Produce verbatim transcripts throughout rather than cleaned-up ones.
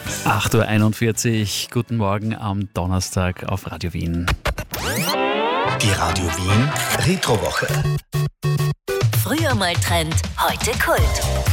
acht Uhr einundvierzig, guten Morgen am Donnerstag auf Radio Wien. Die Radio Wien Retrowoche. Früher mal Trend, heute Kult.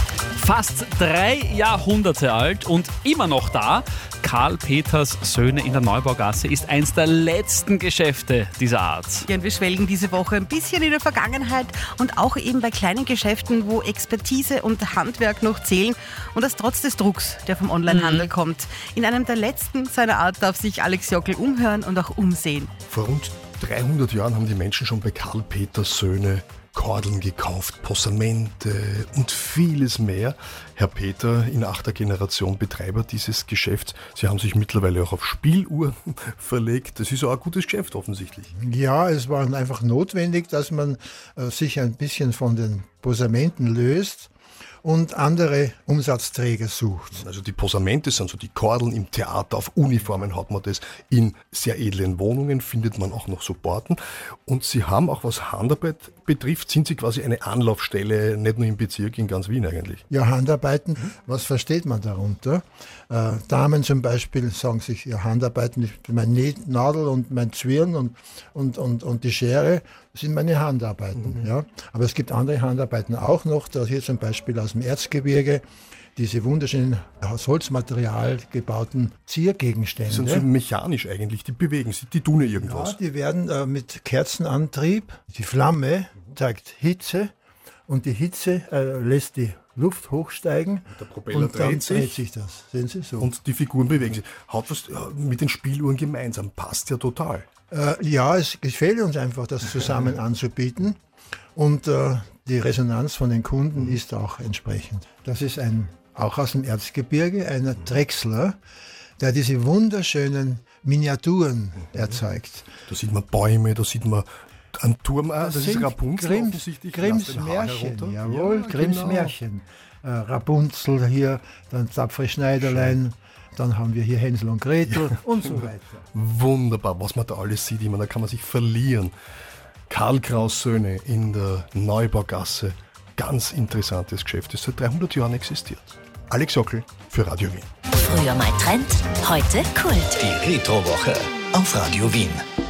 Fast drei Jahrhunderte alt und immer noch da. Karl Peters Söhne in der Neubaugasse ist eins der letzten Geschäfte dieser Art. Ja, und wir schwelgen diese Woche ein bisschen in der Vergangenheit und auch eben bei kleinen Geschäften, wo Expertise und Handwerk noch zählen und das trotz des Drucks, der vom Onlinehandel mhm. kommt. In einem der letzten seiner Art darf sich Alex Jockel umhören und auch umsehen. Vor rund dreihundert Jahren haben die Menschen schon bei Karl Peters Söhne Kordeln gekauft, Posamente und vieles mehr. Herr Peter, in achter Generation Betreiber dieses Geschäfts. Sie haben sich mittlerweile auch auf Spieluhren verlegt. Das ist auch ein gutes Geschäft offensichtlich. Ja, es war einfach notwendig, dass man äh, sich ein bisschen von den Posamenten löst und andere Umsatzträger sucht. Also die Posamente sind so die Kordeln im Theater, auf Uniformen hat man das, in sehr edlen Wohnungen findet man auch noch so Borten. Und Sie haben auch, was Handarbeit betrifft, sind Sie quasi eine Anlaufstelle, nicht nur im Bezirk, in ganz Wien eigentlich. Ja, Handarbeiten, was versteht man darunter? Äh, Damen zum Beispiel sagen sich, ja, Handarbeiten, mein Nadel und mein Zwirn und, und, und, und die Schere sind meine Handarbeiten. Mhm. Ja. Aber es gibt andere Handarbeiten auch noch, da hier zum Beispiel aus dem Erzgebirge, diese wunderschönen aus Holzmaterial gebauten Ziergegenstände. Die sind so mechanisch eigentlich, die bewegen sich, die tun ja irgendwas. Ja, die werden äh, mit Kerzenantrieb, die Flamme zeigt Hitze und die Hitze äh, lässt die Luft hochsteigen und, der Propeller und dann dreht sich. dreht sich das. Sehen Sie so. Und die Figuren bewegen sich. Hat was ja, mit den Spieluhren gemeinsam, passt ja total. Äh, ja, es gefällt uns einfach, das zusammen anzubieten und äh, die Resonanz von den Kunden ist auch entsprechend. Das ist ein, auch aus dem Erzgebirge, ein Drechsler, der diese wunderschönen Miniaturen erzeugt. Da sieht man Bäume, da sieht man einen Turm, das, das ist Rapunzel Grimms, offensichtlich. Grimms Märchen, jawohl, ja, Grimms genau. Märchen. Äh, Rapunzel hier, dann tapfere Schneiderlein, dann haben wir hier Hänsel und Gretel ja. und so weiter. Wunderbar, was man da alles sieht, ich meine, da kann man sich verlieren. Karl Kraus Söhne in der Neubaugasse, ganz interessantes Geschäft, das seit dreihundert Jahren existiert. Alex Jockel für Radio Wien. Früher mal Trend, heute Kult. Die Retrowoche auf Radio Wien.